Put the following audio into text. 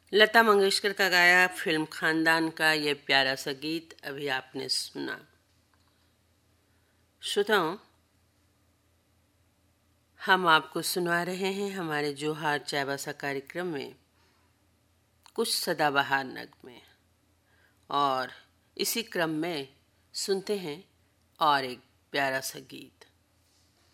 लता मंगेशकर का गाया फिल्म खानदान का ये प्यारा सा गीत अभी आपने सुना। श्रोताओं, हम आपको सुना रहे हैं हमारे जोहार चायबासा कार्यक्रम में कुछ सदाबहार नगमे, और इसी क्रम में सुनते हैं और एक प्यारा सा गीत।